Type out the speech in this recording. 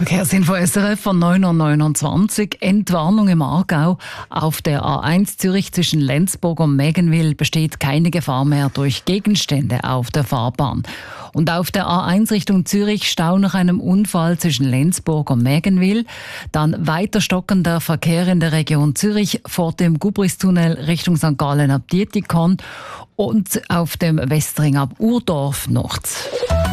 Verkehrsinfo SRF von 9.29 Uhr. Entwarnung im Aargau. Auf der A1 Zürich zwischen Lenzburg und Mägenwil besteht keine Gefahr mehr durch Gegenstände auf der Fahrbahn. Und auf der A1 Richtung Zürich Stau nach einem Unfall zwischen Lenzburg und Mägenwil. Dann weiter stockender Verkehr in der Region Zürich vor dem Gubristunnel Richtung St. Gallen ab Dietikon und auf dem Westring ab Urdorf noch.